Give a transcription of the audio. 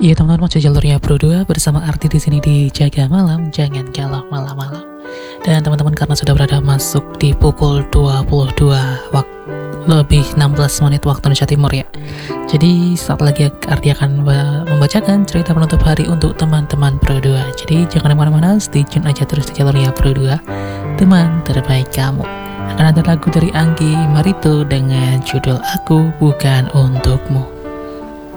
Iya teman-teman, masih jalurnya Pro 2 bersama Arti di sini di Jaga Malam, jangan galau malam-malam. Dan teman-teman, karena sudah berada masuk di pukul 22 waktu lebih 16 menit waktu Indonesia Timur ya. Jadi saat lagi Arti akan membacakan cerita penutup hari untuk teman-teman Pro 2. Jadi jangan kemana-mana, stay tune aja terus di jalurnya Pro 2, teman terbaik kamu. Akan ada lagu dari Anggi Marito dengan judul Aku Bukan Untukmu.